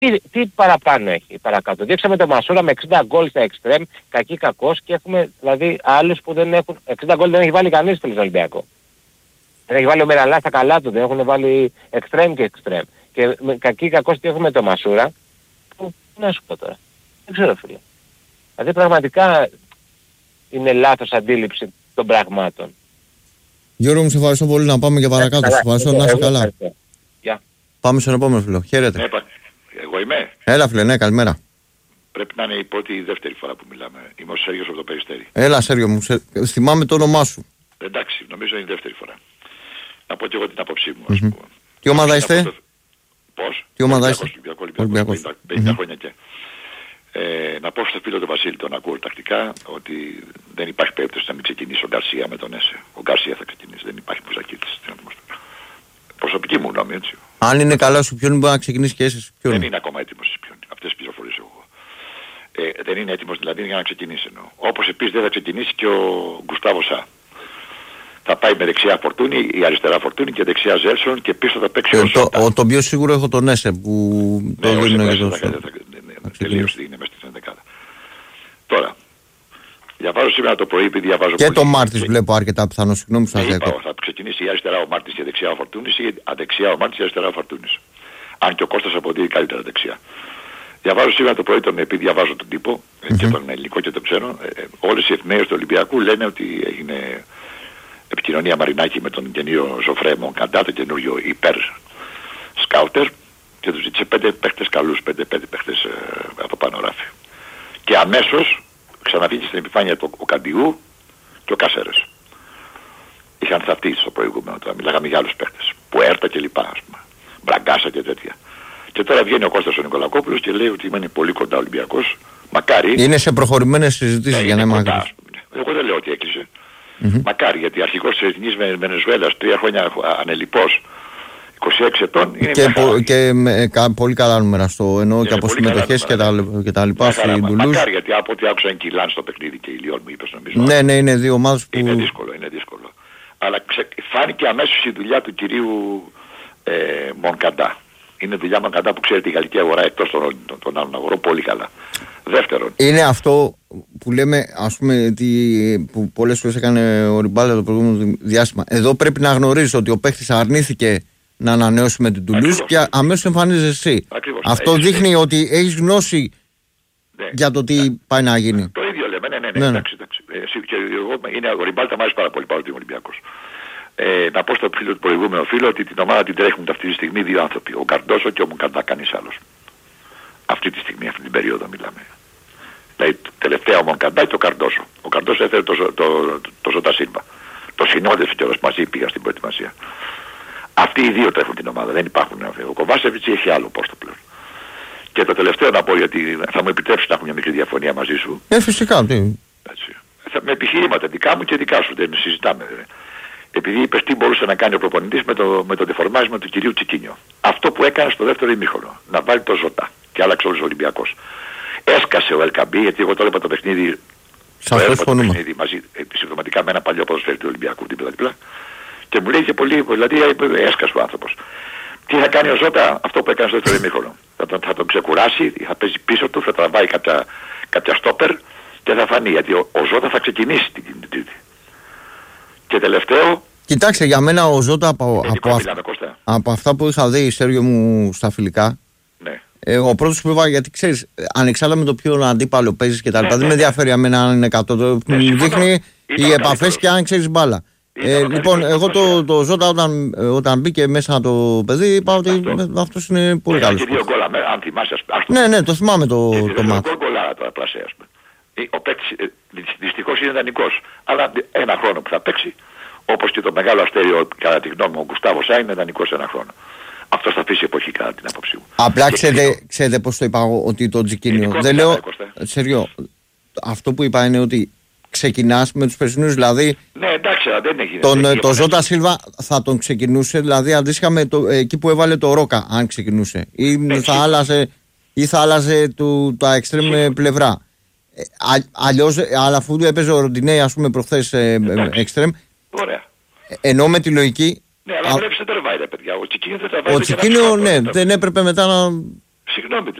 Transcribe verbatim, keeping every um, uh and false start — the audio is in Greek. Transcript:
Τι, τι παραπάνω έχει παρακάτω. Δείξαμε το Μασούρα με εξήντα γκολ στα εξτρέμ, κακή κακός, και έχουμε δηλαδή άλλους που δεν έχουν. εξήντα γκολ δεν έχει βάλει κανείς στον Ολυμπιακό. Δεν έχει βάλει ο Μεραλά στα καλά του, δεν έχουν βάλει εξτρέμ και εξτρέμ. Και με κακή κακός τι έχουμε το Μασούρα. Που, να σου πω τώρα. Δεν ξέρω φίλε. Δηλαδή πραγματικά είναι λάθος αντίληψη των πραγμάτων. Γιώργο μου, σε ευχαριστώ πολύ, να πάμε και παρακάτω. Σε ευχαριστώ, να είσαι καλά. Yeah. Πάμε στον επόμενο φίλο. Χαίρετε. Ναι, εγώ είμαι. Έλα φίλε, ναι, καλημέρα. Πρέπει να είναι η πρώτη ή δεύτερη φορά που μιλάμε. Είμαι ο Σέργιος από το Περιστέρι. Έλα Σέργιο μου, σε... θυμάμαι το όνομά σου. Εντάξει, νομίζω είναι η δεύτερη φορά. Να πω και εγώ την άποψή μου, ας πούμε. Mm-hmm. Τι ομάδα είστε? Το... Πώς? Τι ομάδα είστε? Ολυμπιακός. πενήντα χρόνια και. Ε, να πω στο φίλο του Βασίλη, τον ακούω τακτικά, ότι δεν υπάρχει περίπτωση να μην ξεκινήσει ο Γκαρσία με τον Έσε. Ο Γκαρσία θα ξεκινήσει, δεν υπάρχει Μπουζακίτης. Προσωπική μου γνώμη, έτσι. Αν είναι καλά σου ποιον μπορεί να ξεκινήσει και Έσε. Δεν είναι ακόμα έτοιμος η ποιον. Αυτές τις πληροφορίες έχω. Ε, δεν είναι έτοιμος δηλαδή για να ξεκινήσει. Εννοώ. Όπως επίσης δεν θα ξεκινήσει και ο Γκουστάβο Σα. Θα πάει με δεξιά Φορτούνη, η αριστερά Φορτούνη και δεξιά Ζέλσον και πίσω θα παίξει ο Σότα. Το, το πιο σίγουρο έχω τον Έσε που ναι, το δίνω για το Σότα. Τελείως είναι μέσα στην ενδεκάδα. Τώρα, διαβάζω σήμερα το πρωί, επειδή διαβάζω και πολύ. το Μάρτις βλέπω αρκετά πιθανό, συγγνώμη που σας διακόπτω. Θα ξεκινήσει η αριστερά ο Μάρτις και δεξιά ο Φορτούνης ή αδεξιά ο Μάρτις και αριστερά ο Φορτούνης. Αν και ο Κώστας αποδίδει καλύτερα δεξιά. Διαβάζω σήμερα το πρωί, τον, επειδή διαβάζω τον τύπο mm-hmm. και τον ελληνικό και τον ξέρω, ε, όλες οι εφημερίδες του Ολυμπιακού λένε ότι έγινε επικοινωνία Μαρινάκη με τον καινούριο Ζωφρέ Μονκαντά, το καινούριο υπέρ σκάουτερ, και τους ζήτησε πέντε παίχτες καλούς, πέντε, πέντε παίχτες ε, από πάνω ράφι. Και αμέσως ξαναβγήκε στην επιφάνεια το, ο Καντιού και ο Κάσερες. Είχαν θαυτεί στο προηγούμενο, τώρα μιλάγαμε για άλλους παίχτες. Πουέρτα και λοιπά, ας πούμε. Μπραγκάσα και τέτοια. Και τώρα βγαίνει ο Κώστας ο Νικολακόπουλος και λέει ότι είναι πολύ κοντά ο Ολυμπιακός. Μακάρι. Είναι σε προχωρημένες συζητήσεις ναι, για να είμαι ακριβώς. Εγώ δεν λέω ότι έκλεισε. Mm-hmm. Μακάρι, γιατί αρχικός της Εθνικής Βενεζουέλας τρία χρόνια ανελιπώς, είκοσι έξι ετών, είναι και, μια χαρά. Και με κα, πολύ καλά νούμερα στο εννοώ και από συμμετοχές και, και τα λοιπά στην Τουλούζ. Μακάρι, γιατί από ό,τι άκουσα είναι Κιλάν στο παιχνίδι και η Λιόν μου είπες νομίζω. Ναι, ναι, είναι δύο ομάδες που... Είναι δύσκολο, είναι δύσκολο. Αλλά ξε... φάνηκε αμέσως η δουλειά του κυρίου ε, Μονκαντά. Είναι δουλειά Μονκαντά που ξέρει τη γαλλική αγορά εκτός των, των, των άλλων αγορών πολύ καλά. Δεύτερον. Είναι αυτό που λέμε, ας πούμε, τι, που πολλές φορές έκανε ο Ριμπάλα το προηγούμενο διάστημα. Εδώ πρέπει να γνωρίζεις ότι ο παίχτης αρνήθηκε να ανανεώσει με την Τουλούζ και αμέσως εμφανίζεσαι εσύ. Ακριβώς. Αυτό έχεις, δείχνει έχεις. ότι έχεις γνώση ναι. για το τι ναι. πάει να γίνει. Το ίδιο λέμε, ναι, ναι, ναι, ναι. εντάξει, εντάξει. Ε, και εγώ, είναι, ο Ριμπάλτα μου άρεσε πάρα πολύ, πάρα πολύ Ολυμπιακός. Ε, να πω στο φίλο του προηγούμενου φίλο ότι την ομάδα την τρέχουν αυτή τη στιγμή δύο άνθρωποι. Ο Καρντόσο και ο Μονκαντά, κανείς άλλος. Αυτή τη στιγμή, αυτή την περίοδο μιλάμε. Δηλαδή τελευταία ο Μονκαντά και ο Καρντόσο. Ο Καρντόσο έφερε το, το, το, το Ζώτα Σίλβα. Το συνόδευσε κιόλας μαζί, πήγα στην προετοιμασία. Αυτοί οι δύο τρέχουν την ομάδα, δεν υπάρχουν. Ο Κοβάσεβιτς έχει άλλο πόστο πλέον. Και το τελευταίο να πω, γιατί θα μου επιτρέψει να έχω μια μικρή διαφωνία μαζί σου. Ε, φυσικά, τι. Έτσι. Με επιχειρήματα δικά μου και δικά σου, δεν συζητάμε. Επειδή είπες τι μπορούσε να κάνει ο προπονητής με το, με το δεφορμάρισμα του κυρίου Τσικίνιο. Αυτό που έκανε στο δεύτερο ημίχρονο, να βάλει το Ζώτα και άλλαξε όλους ο Ολυμπιακός. Έσκασε ο Ελκαμπή, γιατί εγώ το έλεγα το παιχνίδι. Σας το το παιχνίδι μαζί, συμπτωματικά με ένα παλιό ποδοσφαίρι του Ολυμπιακού δίπλα-δίπλα. Και μου λέει και πολύ, δηλαδή έσκασε ο άνθρωπος. Τι θα κάνει ο Ζώτα, αυτό που έκανε στο δεύτερο ημίχρονο. Θα τον, θα τον ξεκουράσει, θα παίζει πίσω του, θα τραβάει κάποια, κάποια στόπερ και θα φανεί. Γιατί ο, ο Ζώτα θα ξεκινήσει την Τρίτη. Και τελευταίο. Κοιτάξτε, για μένα ο Ζώτα από, από, μιλάμε, από αυτά που είχα δει, Σέργιο μου, στα φιλικά. Ναι. Ε, ο πρώτος που είπα, γιατί ξέρεις, ανεξάρτητα με το ποιο αντίπαλο παίζεις και τα λοιπά, ναι, δεν με ενδιαφέρει εμένα αν είναι εκατό. Το ναι, δείχνει οι επαφές και αν ξέρεις μπάλα. Ε, λοιπόν, εγώ το, το Ζώτα όταν, όταν μπήκε μέσα το παιδί, είπα ότι αυτός είναι πολύ καλός. Και δύο γκολ, αν θυμάσαι. Ναι, ναι, το θυμάμαι το, το μάτι. Δύο γκολ τώρα πλασέ, ας πούμε. Ο παίκτης δυστυχώς είναι δανεικός, αλλά ένα χρόνο που θα παίξει, όπως και το μεγάλο αστέριο, κατά τη γνώμη μου, ο Γκουστάβο Σα είναι δανεικός ένα χρόνο. Αυτό θα αφήσει εποχή κατά την άποψή μου. Απλά ξέρετε, ξέρετε πώς το είπα εγώ, ότι το Τζικίνιο. Δεν λέω. Σεριό, αυτό που είπα είναι ότι ξεκινάς με τους περσινούς, δηλαδή. Ναι, εντάξει, δεν έχει. Τον, δεν το Ζώτα Σίλβα θα τον ξεκινούσε, δηλαδή αντίστοιχα με το, εκεί που έβαλε το Ρόκα, αν ξεκινούσε. Ή ναι, θα άλλαζε, ή θα άλλαζε του, τα εξτρέμ πλευρά. Ε, αλλιώς, αλλά αφού έπαιζε ο Ροντινέι, ας πούμε, προχθές εξτρέμ. Ωραία. Ενώ με τη λογική. Ναι, αλλά α... βλέπεις δεν τραβάει, ρε παιδιά. Ο Τσικίνιο δεν τραβάει. Ο Τσικίνιο, ναι, δεν έπρεπε μετά να. Συγγνώμη